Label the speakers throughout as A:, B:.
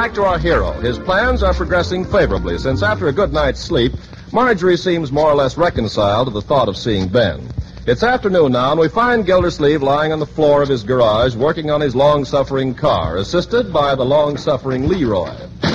A: back to our hero. His plans are progressing favorably since after a good night's sleep, Marjorie seems more or less reconciled to the thought of seeing Ben. It's afternoon now, and we find Gildersleeve lying on the floor of his garage working on his long-suffering car, assisted by the long-suffering Leroy.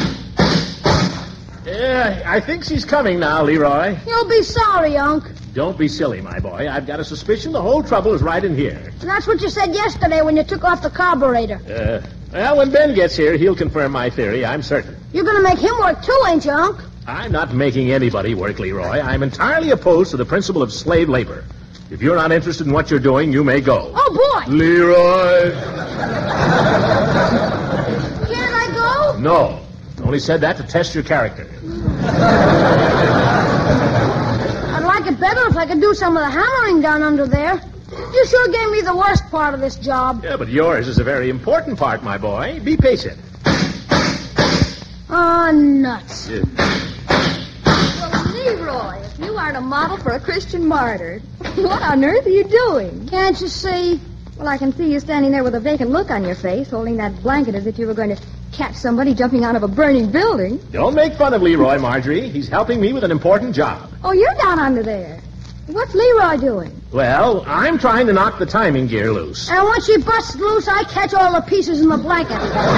B: Yeah, I think she's coming now, Leroy.
C: You'll be sorry, Unc.
B: Don't be silly, my boy. I've got a suspicion the whole trouble is right in here.
C: And that's what you said yesterday when you took off the carburetor.
B: Well, when Ben gets here, he'll confirm my theory, I'm certain.
C: You're going to make him work too, ain't you, Unc?
B: I'm not making anybody work, Leroy. I'm entirely opposed to the principle of slave labor. If you're not interested in what you're doing, you may go.
C: Oh, boy!
B: Leroy!
C: Can't I go?
B: No. Only said that to test your character.
C: I'd like it better if I could do some of the hammering down under there. You sure gave me the worst part of this job.
B: Yeah, but yours is a very important part, my boy. Be patient.
C: Oh, nuts.
D: Well, Leroy, if you aren't a model for a Christian martyr, what on earth are you doing?
C: Can't you see?
D: Well, I can see you standing there with a vacant look on your face, holding that blanket as if you were going to catch somebody jumping out of a burning building.
B: Don't make fun of Leroy, Marjorie. He's helping me with an important job.
D: Oh, you're down under there. What's Leroy doing?
B: Well, I'm trying to knock the timing gear loose.
C: And once she busts loose, I catch all the pieces in the blanket.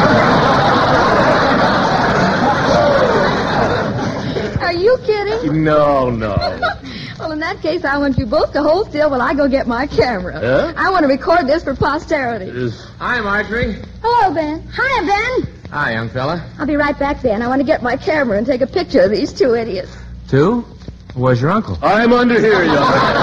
D: Are you kidding?
B: No.
D: Well, in that case, I want you both to hold still while I go get my camera.
B: Huh?
D: I want to record this for posterity.
E: Hi, Marjorie.
D: Hello, Ben.
C: Hiya, Ben.
E: Hi, young fella.
D: I'll be right back, Ben. I want to get my camera and take a picture of these two idiots.
E: Two? Where's your uncle?
B: I'm under here, young.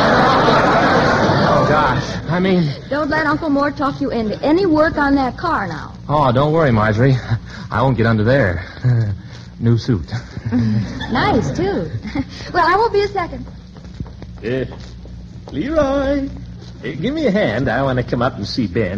E: Oh, gosh. I mean...
D: Don't let Uncle Mort talk you into any work on that car now.
E: Oh, don't worry, Marjorie. I won't get under there. New suit.
D: Nice, too. Well, I won't be a second.
B: Leroy, give me a hand. I want to come up and see Ben.